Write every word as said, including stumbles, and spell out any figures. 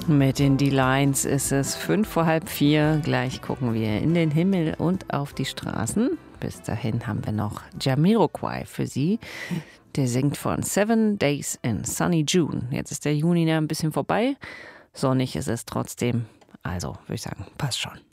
Mit den D-Lines ist es fünf vor halb vier. Gleich gucken wir in den Himmel und auf die Straßen. Bis dahin haben wir noch Jamiroquai für Sie. Der singt von Seven Days in Sunny June. Jetzt ist der Juni ja ein bisschen vorbei. Sonnig ist es trotzdem. Also würde ich sagen, passt schon.